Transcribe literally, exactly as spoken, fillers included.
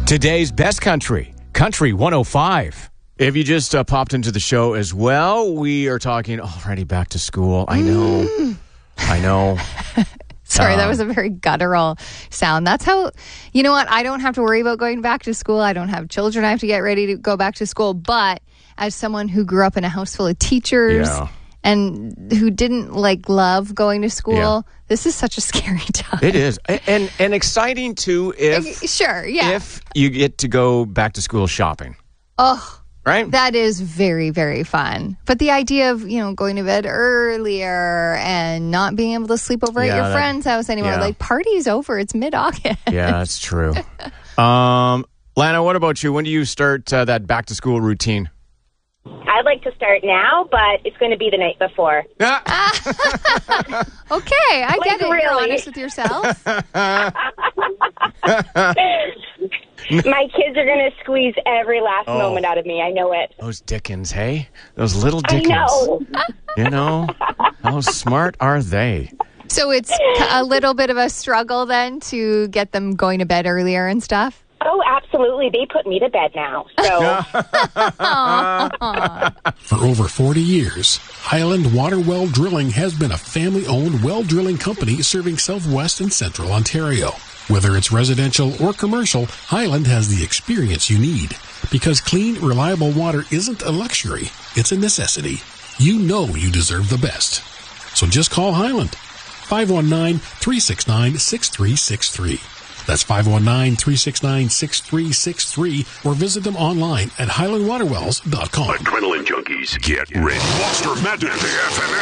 Today's best country, Country one oh five. If you just uh, popped into the show as well, we are talking already back to school. I know. Mm. I know. Sorry, um, that was a very guttural sound. That's how, you know what? I don't have to worry about going back to school. I don't have children I have to get ready to go back to school. But as someone who grew up in a house full of teachers yeah. and who didn't like love going to school, yeah. this is such a scary time. It is. And, and exciting too if, sure, yeah. if you get to go back to school shopping. Oh, right? That is very, very fun. But the idea of, you know, going to bed earlier and not being able to sleep over yeah, at your that, friend's house anymore. Yeah. Like, party's over. It's mid-August. Yeah, that's true. um, Lana, what about you? When do you start uh, that back-to-school routine? I'd like to start now, but it's going to be the night before. Okay, I like, get it. really. You're honest with yourself. My kids are going to squeeze every last oh. moment out of me. I know it. Those Dickens, hey? Those little Dickens. I know. You know, how smart are they? So it's a little bit of a struggle then to get them going to bed earlier and stuff? Oh, absolutely. They put me to bed now. So For over forty years, Highland Water Well Drilling has been a family-owned well drilling company serving southwest and central Ontario. Whether it's residential or commercial, Highland has the experience you need. Because clean, reliable water isn't a luxury, it's a necessity. You know you deserve the best. So just call Highland. five one nine, three six nine, six three six three. That's five one nine, three six nine, six three six three, or visit them online at highland water wells dot com. Adrenaline junkies, get ready. Monster Madness.